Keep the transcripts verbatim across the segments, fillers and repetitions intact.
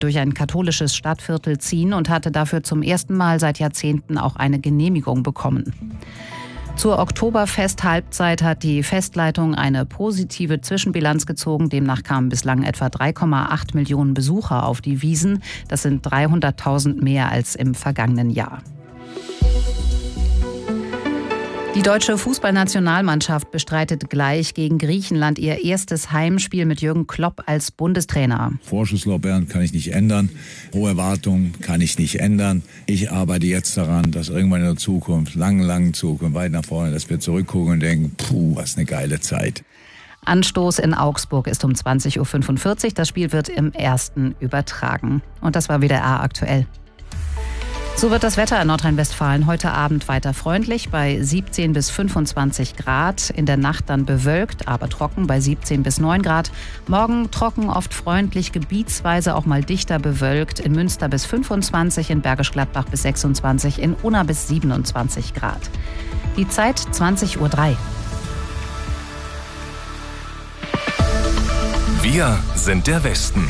durch ein katholisches Stadtviertel ziehen und hatte dafür zum ersten Mal seit Jahrzehnten auch eine Genehmigung bekommen. Zur Oktoberfest-Halbzeit hat die Festleitung eine positive Zwischenbilanz gezogen. Demnach kamen bislang etwa drei Komma acht Millionen Besucher auf die Wiesn. Das sind dreihunderttausend mehr als im vergangenen Jahr. Die deutsche Fußballnationalmannschaft bestreitet gleich gegen Griechenland ihr erstes Heimspiel mit Jürgen Klopp als Bundestrainer. Vorschusslorbeeren kann ich nicht ändern. Hohe Erwartungen kann ich nicht ändern. Ich arbeite jetzt daran, dass irgendwann in der Zukunft, lange, lange Zukunft, weit nach vorne, dass wir zurückgucken und denken, puh, was eine geile Zeit. Anstoß in Augsburg ist um zwanzig Uhr fünfundvierzig. Das Spiel wird im Ersten übertragen. Und das war W D R aktuell. So wird das Wetter in Nordrhein-Westfalen heute Abend weiter freundlich bei siebzehn bis fünfundzwanzig Grad. In der Nacht dann bewölkt, aber trocken bei siebzehn bis neun Grad. Morgen trocken, oft freundlich, gebietsweise auch mal dichter bewölkt. In Münster bis fünfundzwanzig, in Bergisch Gladbach bis sechsundzwanzig, in Unna bis siebenundzwanzig Grad. Die Zeit zwanzig Uhr drei. Wir sind der Westen.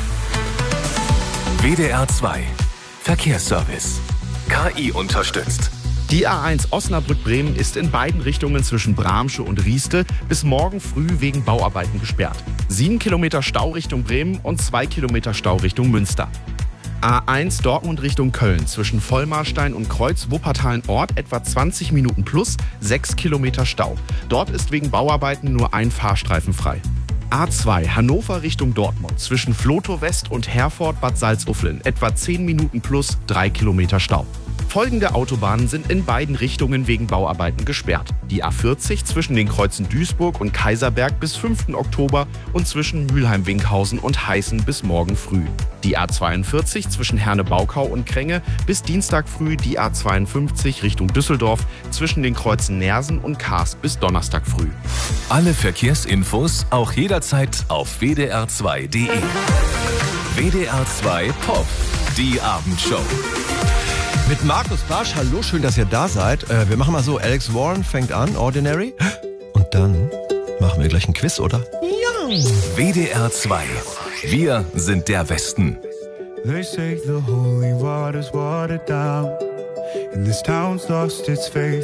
W D R zwei Verkehrsservice. K I unterstützt. Die A eins Osnabrück-Bremen ist in beiden Richtungen zwischen Bramsche und Rieste bis morgen früh wegen Bauarbeiten gesperrt. Sieben Kilometer Stau Richtung Bremen und zwei Kilometer Stau Richtung Münster. A eins Dortmund Richtung Köln zwischen Vollmarstein und Kreuz Wuppertal-Ort etwa zwanzig Minuten plus sechs Kilometer Stau. Dort ist wegen Bauarbeiten nur ein Fahrstreifen frei. A zwei Hannover Richtung Dortmund zwischen Flotow West und Herford Bad Salzuflen etwa zehn Minuten plus drei Kilometer Stau. Folgende Autobahnen sind in beiden Richtungen wegen Bauarbeiten gesperrt. Die A vierzig zwischen den Kreuzen Duisburg und Kaiserberg bis fünften Oktober und zwischen Mülheim-Winkhausen und Heißen bis morgen früh. Die A zweiundvierzig zwischen Herne-Baukau und Kränge bis Dienstag früh, die A zweiundfünfzig Richtung Düsseldorf zwischen den Kreuzen Nersen und Kaas bis Donnerstag früh. Alle Verkehrsinfos auch jederzeit auf w d r zwei punkt d e. W D R zwei Pop, die Abendshow. Mit Markus Barsch, hallo, schön, dass ihr da seid. Äh, wir machen mal so, Alex Warren fängt an, Ordinary. Und dann machen wir gleich ein Quiz, oder? Ja! W D R zwei. Wir sind der Westen. They say the holy water's watered down, and this town's lost its faith.